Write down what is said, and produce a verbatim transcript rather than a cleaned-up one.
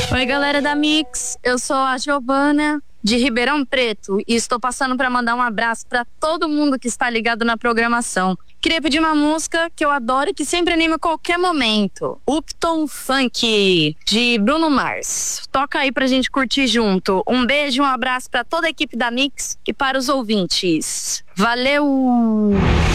Oi, galera da Mix, eu sou a Giovana de Ribeirão Preto e estou passando para mandar um abraço para todo mundo que está ligado na programação. Queria pedir uma música que eu adoro e que sempre anima qualquer momento. Upton Funk, de Bruno Mars. Toca aí pra gente curtir junto. Um beijo e um abraço para toda a equipe da Mix e para os ouvintes. Valeu!